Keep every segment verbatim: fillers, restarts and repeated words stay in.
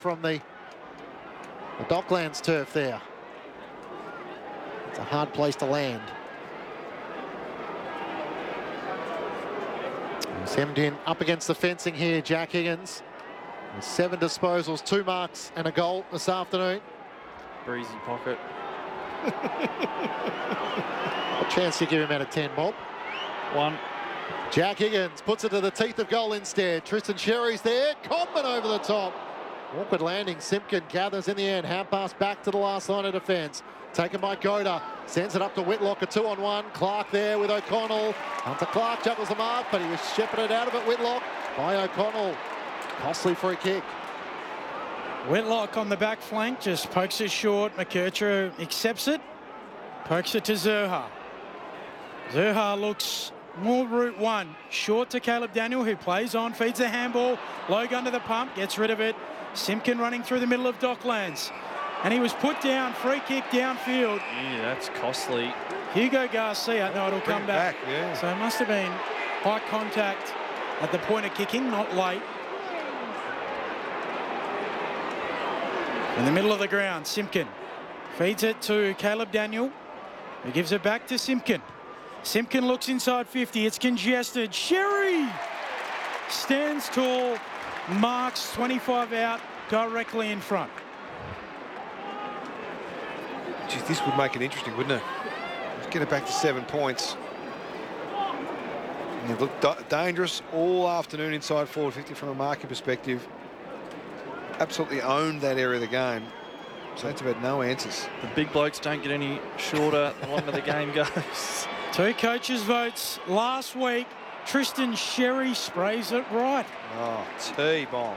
from the, the Docklands turf there. It's a hard place to land. He's hemmed in up against the fencing here, Jack Higgins. With seven disposals, two marks and a goal this afternoon. Breezy pocket. What chance do you give him out of ten, Bob? One. Jack Higgins puts it to the teeth of goal instead. Tristan Sherry's there. Coleman over the top. Awkward landing. Simpkin gathers in the end. Hand pass back to the last line of defence. Taken by Goda. Sends it up to Whitlock. A two on one. Clark there with O'Connell. Hunter Clark juggles the mark, but he was shepherded out of it. Whitlock by O'Connell. Costly free kick. Whitlock on the back flank, just pokes it short. McKercher accepts it, pokes it to Zurha. Zurha looks more route one, short to Caleb Daniel, who plays on, feeds the handball. Logue under the pump, gets rid of it. Simpkin running through the middle of Docklands. And he was put down, free kick downfield. Yeah, that's costly. Hugo Garcia, no, it'll come back. back yeah. So it must have been high contact at the point of kicking, not late. In the middle of the ground, Simpkin feeds it to Caleb Daniel, who gives it back to Simpkin. Simpkin looks inside fifty, it's congested. Sherry stands tall, marks twenty-five out, directly in front. Geez, this would make it interesting, wouldn't it? Let's get it back to seven points. And they've looked dangerous all afternoon inside forward fifty from a marking perspective. Absolutely owned that area of the game. Saints have had no answers. The big blokes don't get any shorter the longer the game goes. Two coaches' votes last week. Tristan Sherry sprays it right. Oh, T-bomb.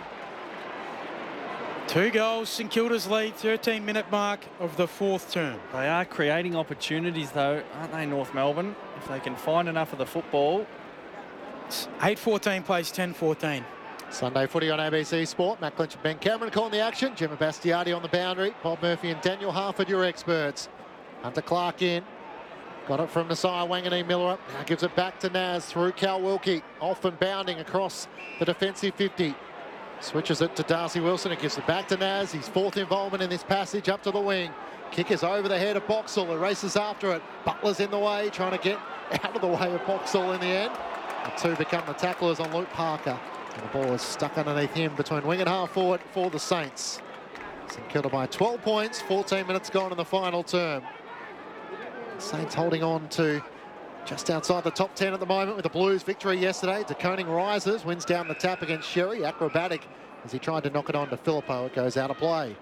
Two goals, St Kilda's lead, thirteen minute mark of the fourth term. They are creating opportunities though, aren't they, North Melbourne? If they can find enough of the football. It's eight fourteen plays ten fourteen. Sunday footy on A B C Sport. Matt Clinch and Ben Cameron calling the action. Gemma Bastiardi on the boundary. Bob Murphy and Daniel Harford, your experts. Hunter Clark in. Got it from Nasiah Wanganeen Miller. Now gives it back to Naz through Cal Wilkie. Off and bounding across the defensive fifty. Switches it to Darcy Wilson. It gives it back to Naz. His fourth involvement in this passage up to the wing. Kick is over the head of Boxall, who races after it. Butler's in the way, trying to get out of the way of Boxall in the end. The two become the tacklers on Luke Parker. And the ball is stuck underneath him between wing and half forward for the Saints. St Kilda by twelve points, fourteen minutes gone in the final term. Saints holding on to just outside the top ten at the moment with the Blues victory yesterday. De Koning rises, wins down the tap against Sherry. Acrobatic as he tried to knock it on to Filippo. It goes out of play.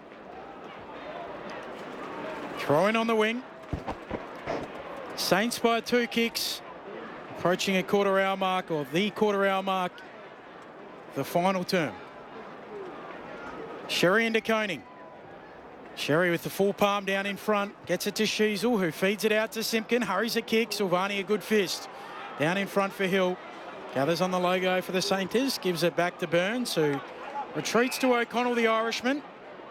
Throw in on the wing. Saints by two kicks. Approaching a quarter hour mark, or the quarter hour mark. The final term. Sherry and De Koning. Sherry with the full palm down in front. Gets it to Sheasel, who feeds it out to Simpkin. Hurries a kick. Silvani a good fist. Down in front for Hill. Gathers on the logo for the Saints. Gives it back to Burns, who retreats to O'Connell, the Irishman.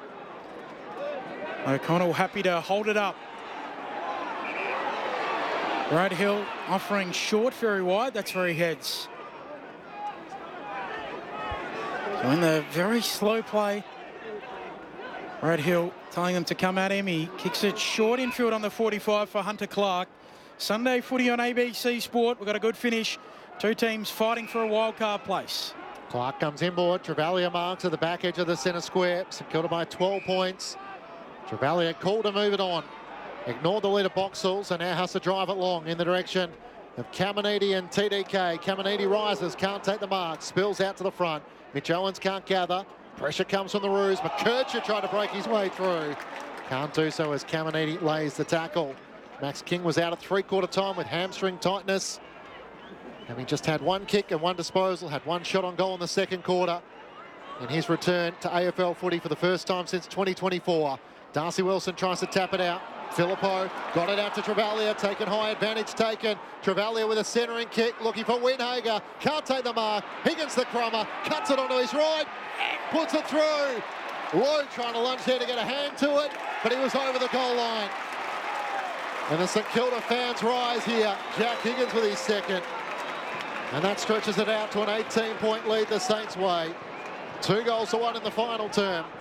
O'Connell happy to hold it up. Brad Hill offering short, very wide. That's where he heads. So in the very slow play, Brad Hill telling them to come at him. He kicks it short infield on the forty-five for Hunter Clark. Sunday footy on A B C Sport. We've got a good finish. Two teams fighting for a wildcard place. Clark comes inboard. Travalia marks at the back edge of the centre square. St Kilda by twelve points. Travalia called to move it on. Ignored the lead of Boxall, so now has to drive it long in the direction of Caminiti and T D K. Caminiti rises, can't take the mark, spills out to the front. Mitch Owens can't gather. Pressure comes from the Roos. McKercher tried to break his way through. Can't do so as Caminiti lays the tackle. Max King was out at three-quarter time with hamstring tightness. Having just had one kick and one disposal, had one shot on goal in the second quarter. In his return to A F L footy for the first time since twenty twenty-four. Darcy Wilson tries to tap it out. Filippo got it out to Travalia, taken high, advantage taken. Travalia with a centering kick, looking for Winhager. Can't take the mark. Higgins the crummer, cuts it onto his right, and puts it through. Lowe trying to lunge there to get a hand to it, but he was over the goal line. And the St Kilda fans rise here. Jack Higgins with his second. And that stretches it out to an eighteen point lead the Saints' way. Two goals to one in the final term.